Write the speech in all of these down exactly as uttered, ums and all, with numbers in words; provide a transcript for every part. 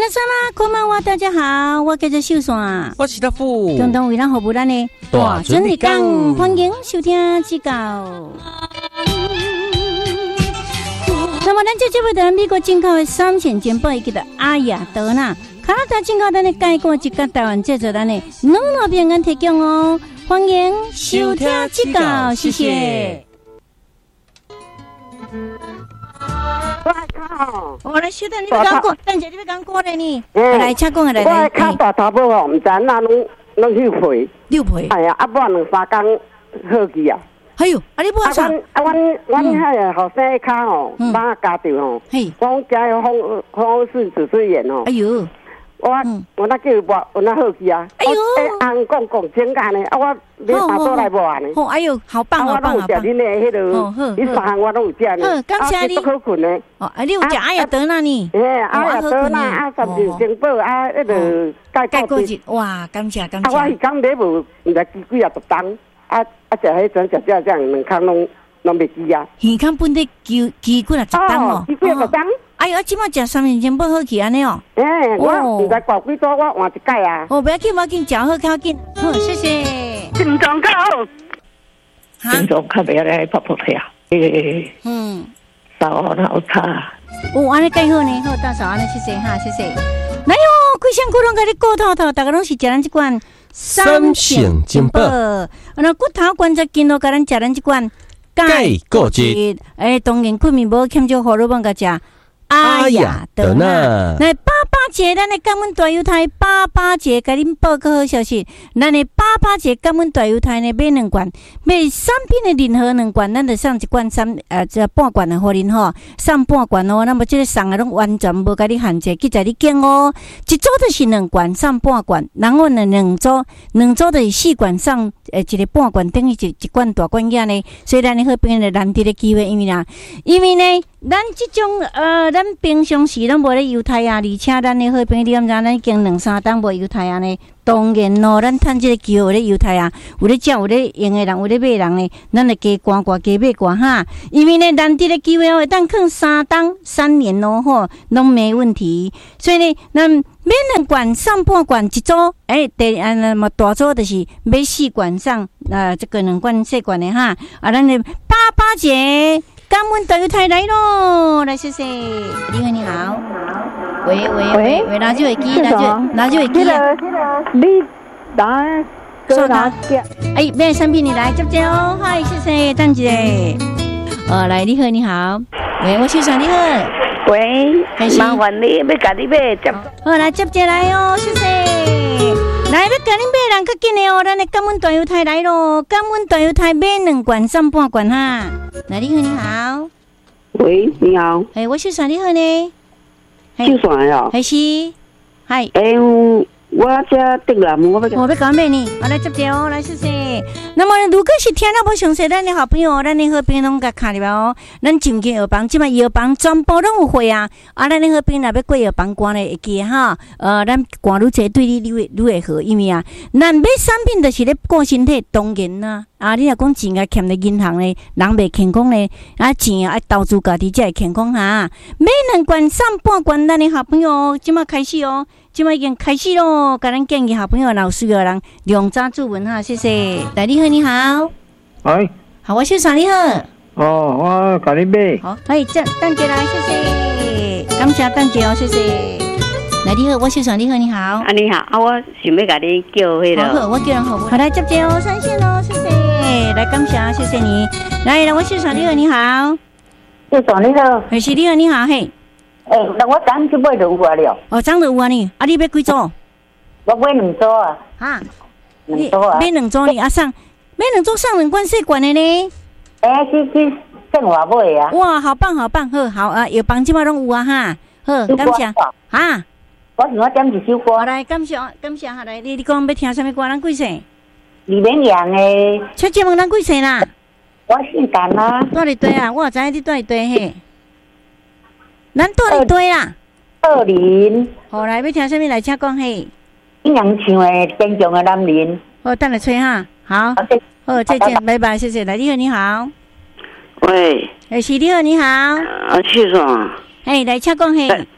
皆様こんばんは，大家好，我叫做秀山， 我是大富， 共同为咱服务咱的大准日讲，欢迎收听指教。那么，咱这节目在美国进口的三线煎包，伊叫做阿雅德纳，加拿大进口咱的介果，一个台湾制作咱的两路平安提供哦，欢迎收听指教，谢谢。 我靠！ 我来小等你要讲过，等下你要讲过来呢。 嗯， 来，请讲来来。 我靠大头部哦，唔知哪拢拢去赔。 六赔。 哎呀，啊，不然两三工好去啊。 哎呦，啊你不好啥？ 啊，阮啊，阮阮迄个后生骹吼，马家长吼，我家风风湿指数炎哦。 哎呦， 我我那叫伊抹，我那好去啊。 哎呦， 按讲讲真干呢，啊我你打过来抹呢。 哦，哎呦，好棒好棒好棒。 我拢有食恁的迄个，你三项我拢有食呢。 好，感谢你。 好困呢。 哦，啊，你有食阿雅德纳呢？ 哎，阿雅德纳啊，十二珍宝啊，迄个钙果子，哇，感谢感谢。 啊，我是讲买无，唔知几几啊十档，啊啊，食迄种食食这样两康拢拢袂记啊。 健康本地几几几啊十档哦， 几几啊十档。 哎呦，即马食三年前不好去安尼哦。 哎，我唔知挂几多，我换一届啊。 哦，不要紧，不要紧，食好较紧。好，谢谢。 心脏较好。 心脏较袂来跑跑跳。诶。 嗯。 手好差。 哦，安尼介好呢，好，大嫂安尼谢谢哈，谢谢。来哟，规身骨拢甲你顾透透，大家拢是食咱即款三线金宝。 那骨头关节筋咯，甲咱食咱即款钙果汁。 诶，当然困眠无欠少胡萝卜甲食。阿雅德纳，来八八节，咱的感恩大犹太八八节，甲恁报告好消息。咱的八八节感恩大犹太呢，买两罐，买三瓶的任何两罐，咱就送一罐三呃，这半罐的互恁吼，送半罐哦。那么这个送的拢完全无甲你限制，记在你拣哦。一组就是两罐，送半罐，然后呢两组，两组就是四罐送呃一个半罐，等于一一罐大罐仔呢。所以咱的好朋友的难得的机会，因为啦，因为呢，咱这种呃。咱平常时拢无咧犹太啊，而且咱的好朋友，你敢知？咱已经两三档无犹太啊呢。当然咯，咱趁这个机会咧犹太啊，有咧照有咧用的人，有咧买人呢，咱就加关挂加买挂哈。因为呢，难得的机会哦，当放三档三年咯吼，拢没问题。所以呢，咱买两罐送半罐一组，诶，第啊那么大组就是买四罐送呃这个两罐四罐的哈。啊，咱的八八节。感恩大犹太来咯，来谢谢，你好你好，喂喂喂喂，拿就会记，拿就拿就会记啊。 你打说他，哎，咩产品你来接接哦，嗨，谢谢，等一下。哦，来你好你好，喂，我秀山你好， 喂，麻烦你要甲你买接， 好来接接来哦，谢谢。来，要甲恁买人较紧的哦，咱的感恩大犹太来咯，感恩大犹太买两罐送半罐哈。来，你好，你好。 喂，你好。 哎，我秀山你好呢。 秀山呀。 还是，嗨。 哎，我这得了，我要。 我要讲咩呢？我来接接哦，来谢谢。那么，如果是听到无详细，咱的好朋友，咱的好朋友拢甲卡入来哦。咱进去药房，即摆药房全部拢有货啊！啊，咱的好朋友若要过药房关咧，会记哈。呃，咱关愈济对你愈会愈会好，因为啊，咱买产品就是咧顾身体，当然啦。啊，你若讲钱啊欠咧银行咧，人袂健康咧，啊钱啊爱投资家己才会健康哈。买两罐送半罐，咱的好朋友即摆开始哦。即摆已经开始咯，甲咱建议好朋友老需要人量早注文哈，谢谢。来，你好，你好， 喂， 好，我秀山你好。 哦，我甲你买。 好，可以这等姐来，谢谢，感谢等姐哦，谢谢。来，你好，我秀山你好，你好。 啊，你好，啊，我想要甲你叫迄个。 好好，我叫人好，好来接接哦，三线哦，谢谢，来感谢，谢谢你。来，来，我秀山你好，你好。 秀山你好。 还是你好，你好，嘿。 诶、欸，那我昨去买就有啊了。 哦，昨就有啊呢，啊，你买几组？ 我买两组啊。 哈， 两组啊。 买两组呢？啊，送买两组送两罐细罐的呢。诶、 欸，去去正华买啊。 哇，好棒好棒，好好啊，药房即摆拢有啊哈，好，感谢。哈， 我想我点一首歌。 来，感谢感谢下来，你你讲要听啥物歌？咱几岁？ 李明阳的。 出节目咱几岁啦？ 我姓陈啊。 住伫堆啊，我知影你住伫堆嘿。咱住伫堆啦。 二林。 好，来要听啥物来请讲嘿。 阴阳唱的坚强的男人。 好，等下吹哈。好，好，再见，拜拜，谢谢。来，你好，你好。 喂。 哎，是你好，你好。 啊，去爽。 哎，来请讲嘿。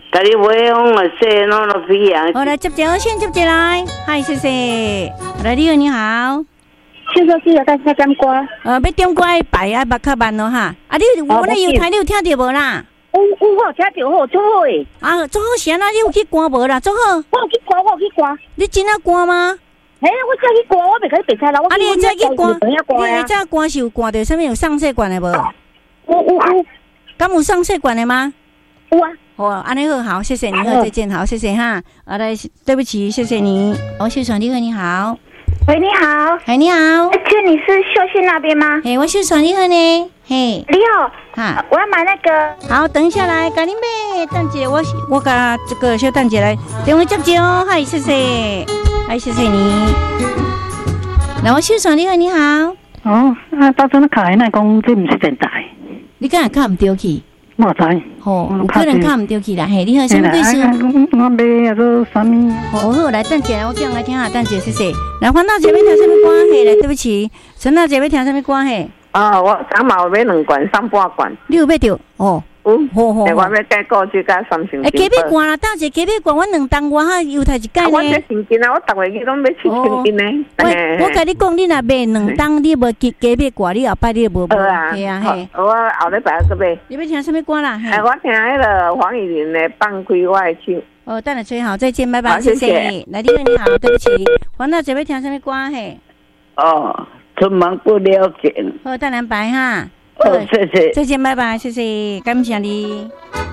家己买用个说那个皮啊。 好，来接接，先接接来，嗨，谢谢。来，你好，你好。 现在是要大家点歌。 呃，要点歌排啊，目较慢咯哈。啊，你我那有台，你有听到无啦？ 有有，我有听到，好做好诶。 啊，做好啥啦？你有去歌无啦？做好。 我有去歌，我有去歌。 你真啊歌吗？ 嘿，我再去歌，我袂甲你比赛啦。 啊，你再去歌，你再歌是有歌到啥物有上血管的无？ 有有有。 敢有上血管的吗？ 有啊。 哦，安尼好，好，谢谢你，好，再见，好，谢谢哈。啊，来，对不起，谢谢你。哦，秀爽，你好，你好。 喂，你好。 哎，你好。 请你是秀信那边吗？ 哎，我秀爽，你好呢。嘿， 你好。哈，我要买那个。 好，等一下来，赶紧买。蛋姐，我我把这个小蛋姐来电话接接哦。嗨，谢谢，哎，谢谢你。来，我秀爽，你好，你好。 哦，啊，到阵卡那讲这不是现在。 你敢会卡唔对去？ 我知。 吼，有可能卡唔对去啦。嘿，你好，什么对手？ 我买啊，做啥物？ 好好，来，蛋姐，我叫来听下蛋姐，谢谢。来，黄大姐要听什么歌？嘿，来，对不起，陈大姐要听什么歌？嘿。 啊，我感冒要两罐，三半罐。 你有买着？哦。 有。 好好。 我要改过去加三星。 哎，加买罐啦，大姐加买罐，我两单我哈犹太一盖呢。 我这千斤啊，我逐月去拢要七千斤呢。 我我甲你讲，你若买两单，你无加加买罐，你后摆你无无。 系啊，嘿。我后礼拜去买。 你要听什么歌啦？ 哎，我听迄个黄雨玲的《放开我的手》。 哦，等下吹好，再见，拜拜，谢谢。来，你好，你好，对不起，黄大姐要听什么歌？嘿。 哦，春忙不了解。 好，等下拜哈。 哦，谢谢， 再见，拜拜，谢谢，感谢你。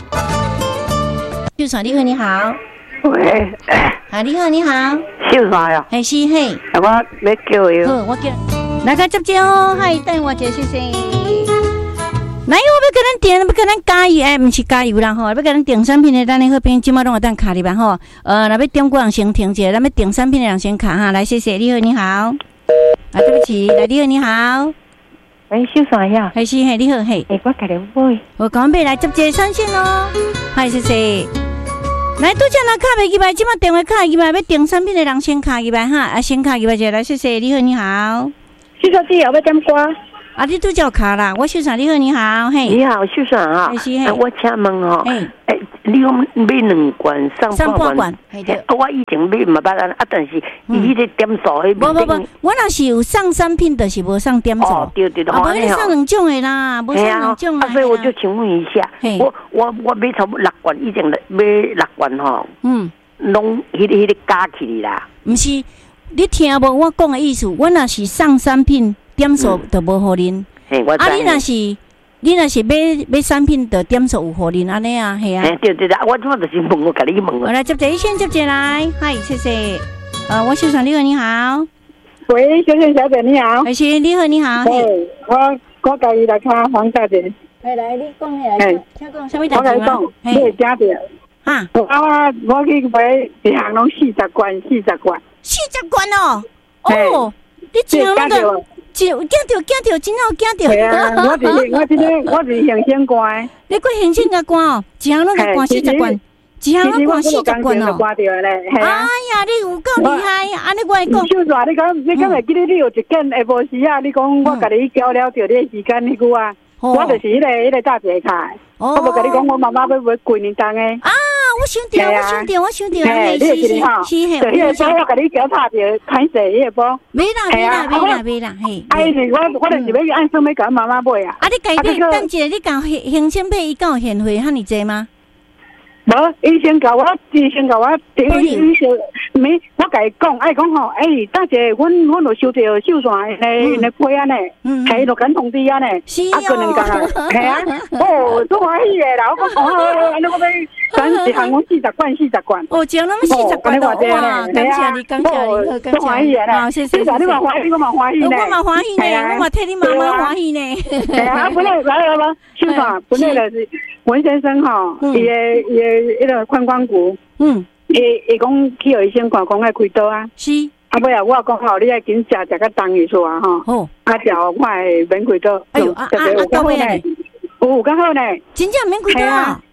秀爽，你好，你好。 喂。 啊，你好，你好。 秀爽呀。 嘿，是嘿。 我要叫伊。 好，我叫。来个接接哦，嗨，等我姐，谢谢。来，我要跟咱点，要跟咱加油，哎，不是加油啦吼，要跟咱点产品的，咱那好边，今麦拢有等卡里吧吼。呃，那要点过人先停者，咱要点产品的人先卡哈。来，谢谢，你好，你好。啊，对不起，来，你好，你好。 喂，秀爽呀， 还是嘿，你好嘿， 哎，我改了买， 我赶快来接接三线咯，嗨，谢谢。来，拄只人卡袂入来，即马电话卡入来，要订产品的人先卡入来哈，啊，先卡入来者来，谢谢，你好，你好。 秀小姐，要不要点歌？ 啊，你拄叫卡啦，我秀爽，你好，你好，嘿。 你好，秀爽啊， 是嘿， 我请问哦，哎，你讲买两罐上半罐，我以前买嘛捌啊，但是伊迄个点数迄不不不，我若是有上产品的是无上点数， 哦对对对， 啊，无你上两种的啦，无上两种啊，所以我就请问一下，我我我买差不多六罐，以前买六罐吼，嗯，拢迄个迄个加起嚟啦， 毋是，你听无我讲的意思？我若是上产品点数就无互恁，啊，你若是。你若是买买产品的点数有互恁安尼啊，系啊。 对对对，我我就是问我甲你问。 我来接这一线接进来，嗨，谢谢。呃，我秀爽你好，你好。 喂，小姐小姐你好。 还是你好，你好。 嘿，我我家己来看黄大姐。 来来，你讲起来。请讲什么代志？ 我甲你讲，你会加着。 哈。 啊，我去买一项拢四十罐，四十罐。 四十罐哦。哦，你真那个。就惊着惊着，真好惊着。 系啊，我是我今天我是行先关。 你过行先个关哦，一项拢个关四十罐，一项拢关四十罐哦。哎呀，你有够厉害！安尼我会讲。 秀爽，你讲你敢会记得你有一件下晡时啊？你讲我甲你交了着你的时间迄句啊，我就是迄个迄个大姐卡。我无甲你讲，我妈妈要买几年当诶。 啊，我想到，我想到，我想到， 嘿，是是是，是迄个包我甲你交叉着，看势迄个包。 没啦，没啦，没啦，没啦，嘿。 哎，是我我就是要按算要甲妈妈买啊。 啊，你改变，等一下，你讲行先配伊敢有现货遐尼济吗？ 无，伊先甲我，伊先甲我，第一伊就没，我甲伊讲，哎讲吼，哎，大姐，阮阮有收到秀爽诶诶批啊呢，系落紧通知啊呢，啊过两工啊，系啊，哦，都欢喜诶啦，我讲哦，安尼我要咱一项我四十罐，四十罐， 哦，只那么四十罐哇，感谢你，感谢你，好，感谢你，好，谢谢， 你嘛欢喜，我嘛欢喜呢， 我嘛欢喜呢，我嘛替你妈妈欢喜呢， 系啊，本来来来来，秀爽，本来就是文先生吼，伊诶伊诶。迄个观光股，嗯，伊伊讲去互伊先看，讲爱开刀啊， 是。 啊尾啊，我讲吼，你爱紧食食个重去出啊吼，哦，啊食我会免开刀， 哎呦，啊啊啊到位呢， 有有较好呢， 真正免开刀啊，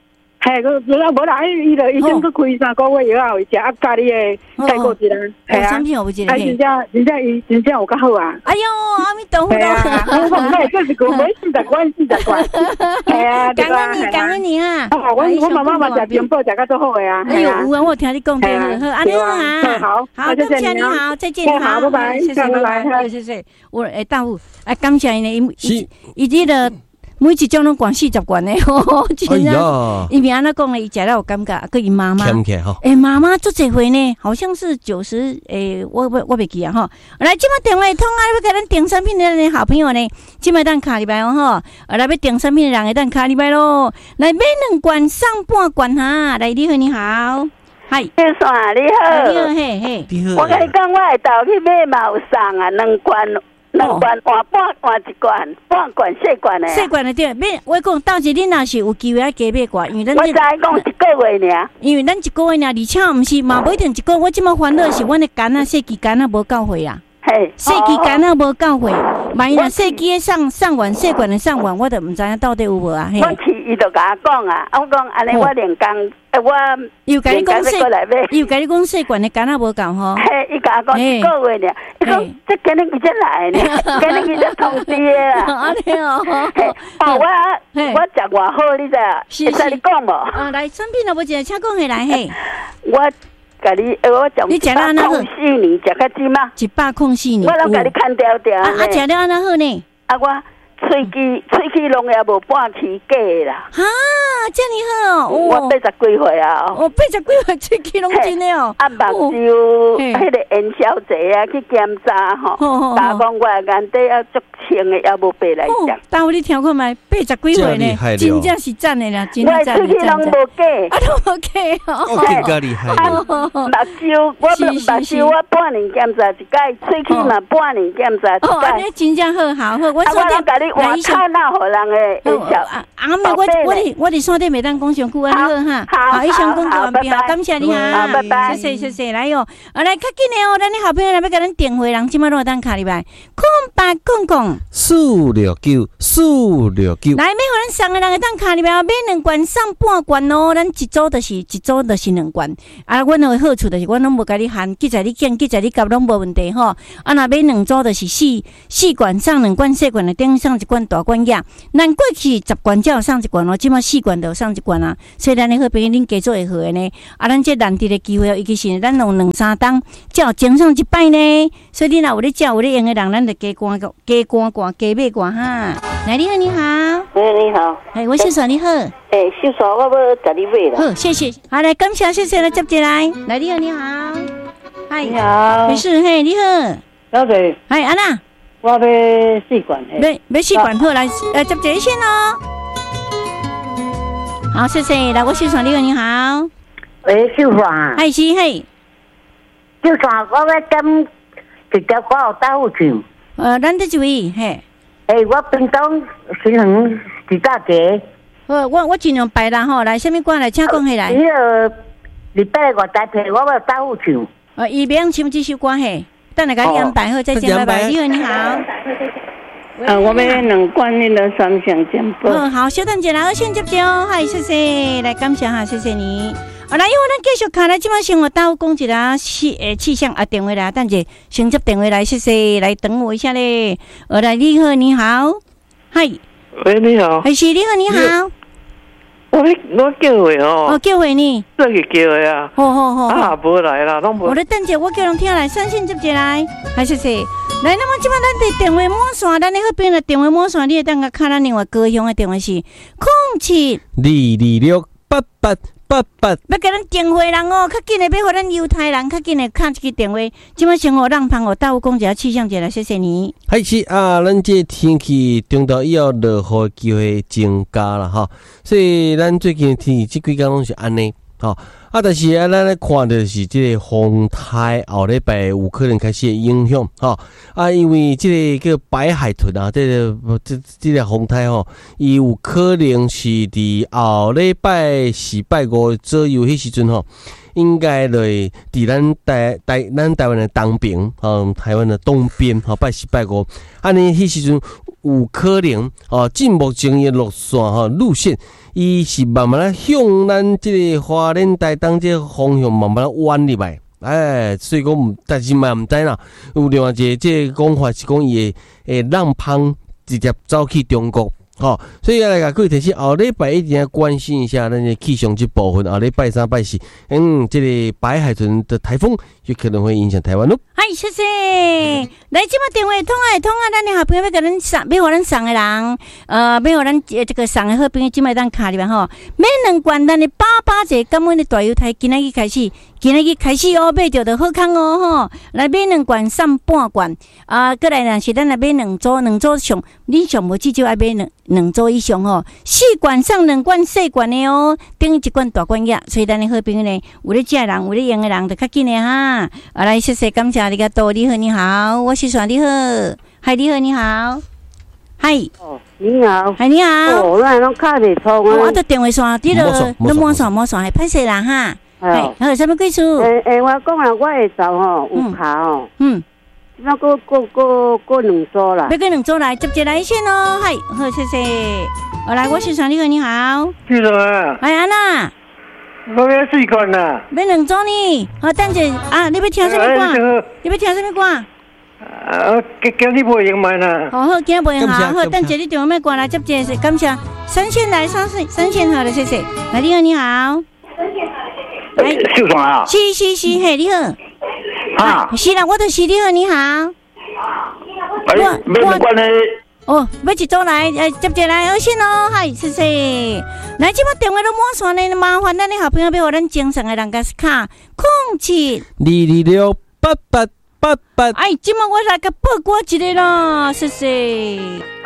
嘿，个主要无啦，伊就已经去开三个月药后食啊，家己诶再过一人， 系啊，产品有一个， 啊，真正真正伊真正有较好啊！ 哎呦，阿弥陀佛啦！我讲咩，这是个没四十块，四十块，系啊， 感恩你，感恩你啊！ 我我妈妈嘛食中宝，食较做好诶啊！ 哎呦，有啊，我听你讲对，好，安尼啊， 好， 好，感谢你好，再见， 好，拜拜， 谢谢，拜拜，谢谢，我诶，大夫，哎，感谢你，伊伊这个。每一种拢管四十罐的吼，真啊！伊明安那讲咧，伊食了有感觉，佮伊妈妈，诶，妈妈做这回呢，好像是九十，诶，我我我袂记啊吼。来，今麦电话通啊，要给咱订产品的人好朋友呢，今麦等卡礼拜哦吼，来要订产品的人会等卡礼拜咯。来买两罐上半罐哈，来你好你好，嗨， 先生你好， 你好嘿嘿， 我跟你讲，我会到去买嘛有送啊，两罐。两罐换半换一罐，半罐四罐的。 四罐的对，免我讲到时恁若是有机会啊加买罐，因为咱我知讲一个月尔， 因为咱一个月尔，而且毋是嘛，不一定一个月。我即马烦恼是，阮的肝啊、细支肝啊无够岁啊， 嘿， 细支肝啊无够岁，万一若细支的上上完，细罐的上完，我都毋知影到底有无啊。 我去，伊就甲我讲啊，我讲安尼，我连工，诶，我又甲你讲细，又甲你讲细罐的肝啊无够吼。 嘿，伊甲我讲一个月尔，伊讲这今日伊才来呢，今日伊才通知的啦。 安尼哦， 哦，我我食偌好，你知？会使你讲无？ 啊，来产品若无一个，请讲下来嘿。 我。甲你，我讲一百空四年，食较少吗？ 一百空四年， 我拢甲你看调调。 啊啊，食了安那好呢？ 啊，我喙齿喙齿拢也无半期假啦。 哈，这么好哦！ 我八十几岁啊！ 哦，八十几岁喙齿拢真了哦。 啊，目睭迄个炎小姐啊，去检查吼，大讲我眼底啊足清的，也无白来讲。 大夫，你听看觅，八十几岁呢，真正是赞的啦，真正赞。 我喙齿拢无假， 啊，拢无假哦。 更加厉害了。 目睭，我目睭我半年检查一届，喙齿嘛半年检查一届。 哦，安尼真正好，好好。 我说甲你换看那互人的小啊啊！没我我哋我哋山顶袂当讲上久啊，好哈。好，以上工作完毕，感谢你哈， 拜拜， 谢谢谢谢，来哟，啊来较紧的哦，咱的好朋友来要甲咱电话人，即马拢当卡里来，空白空空， 四六九四六九， 来，每互咱送的人会当卡里来，买两罐送半罐哦，咱一组就是一组就是两罐，啊，阮有好处就是，阮拢无甲你限，记在你拣，记在你夹，拢无问题吼。啊，若买两组就是四四罐送两罐，细罐的顶送一罐，大罐呀。咱过去十罐才有送一罐哦，即马四罐就送一罐啊。所以咱的好朋友恁加做会好的呢。啊，咱这难得的机会哦，尤其是咱用两三档，才有前上一摆呢。所以你若有咧食有咧用的人，咱就加关加关关加买关哈。来，你好，你好， 哎，你好， 哎，我秀嫂你好， 哎，秀嫂，我要甲你买啦。 好，谢谢。好，来，感谢谢谢来接进来。来，你好，你好，嗨， 你好， 没事，嘿，你好， 小姐， 嗨，安娜。 我要四罐， 买买四罐好来，呃，接这先哦。好，谢谢。来，我秀爽，你好，你好。 喂，秀爽。 嗨，是嘿。 秀爽，我要点直接我有豆腐酱。 呃，咱这一位嘿。 诶，我平常新恒一大节。 好，我我尽量摆啦吼。来，什么罐来？请讲起来。 伊个礼拜五台配，我要豆腐酱。 呃，伊别用唱这首歌嘿。等下甲你安排好，再见，拜拜。你好，你好。 呃，我要两罐那个三香煎包。 嗯，好，稍等一下，我先接接哦。嗨，谢谢，来感谢哈，谢谢你。好，来，因为咱继续看来，即马生活到讲一下气诶气象啊，电话来，等者先接电话来，谢谢，来等我一下咧。呃，来，你好，你好，嗨。 喂，你好。 还是你好，你好。 我我叫回哦， 哦叫回你， 这个叫回啊， 好好好， 啊无来啦，拢无。 我咧等者，我叫人听来，三线接进来，还是谁？来，那么即摆咱的电话满线，咱那个边的电话满线，你会当个看咱另外高雄的电话是空七二二六八八八八。 要给咱电话人哦，较紧的要互咱犹太人，较紧的敲一支电话。即摆生活让旁我大有讲一下气象节来，谢谢你。 还是啊，咱这天气中到以后落雨机会增加了哈，所以咱最近天气这几天拢是安尼哈。啊，但是啊，咱咧看的是这个风台后礼拜有可能开始的影响哈。啊，因为这个叫白海豚啊，这个这这个风台吼，伊有可能是伫后礼拜四拜五左右迄时阵吼。应该来伫咱台台咱台湾的东边，嗯，台湾的东边，吼，拜四拜五，安尼迄时阵有可能，哦，进目前的路线吼路线， 伊是慢慢咧向咱即个花莲台东即个方向慢慢咧弯入来。哎，所以讲，但是嘛毋知啦。有另外一个即个讲法是讲伊会诶浪芳直接走去中国，吼、哦。所以来甲各位提醒，后礼拜一定要关心一下咱的气象这部分。后礼拜三、拜四，嗯，这个白海豚的台风有可能会影响台湾咯。 嗨，谢谢。来，即马电话通啊通啊，咱的好朋友要甲咱送，要互咱送的人，呃，要互咱这个送的好朋友，即马当卡里边吼，买两罐咱的八八节感恩的大油台，今仔日开始。今日开始哦，买着就好康哦吼！来买两罐送半罐啊，过来呢是咱来买两组，两组上，你上无至少爱买两两组以上吼。四罐送两罐细罐的哦，等于一罐大罐药，所以咱的好朋友呢，有咧食的人，有咧用的人，就较紧的哈。啊，来谢谢感谢你个多，你好你好，我是说你好，嗨你好你好，嗨。 哦，你好， 嗨你好。 哦，咱拢卡袂通啊。 我的电话线伫落，你摸线摸线，系歹势啦哈。哎，好，什么贵数？ 诶诶，我讲啊，我会走吼，有卡吼。嗯。那个个个个两组啦。 要个两组来，接接来先哦。嗨，好，谢谢。我来，我先生你好，你好。 是什么？ 哎，安娜。 我要四罐啦。 要两组呢？好，等者啊，你要听什么歌？你要听什么歌？ 啊，今今日袂用买啦。 好好，今日袂用好，好，等者你电话咩挂来接接，感谢。三线来，三线三线好了，谢谢。来，你好，你好。 哎，秀爽啊！ 是是是，嘿，你好。啊，是啦，我就是你好，你好。 哎，没没关系。 哦，要一组来，呃，接接来，好先哦，嗨，谢谢。来，这把电话都满线呢，麻烦咱的好朋友要互咱精神的人家是卡空七二二六八八八八。 哎，今麦我来个报歌一个啦，谢谢。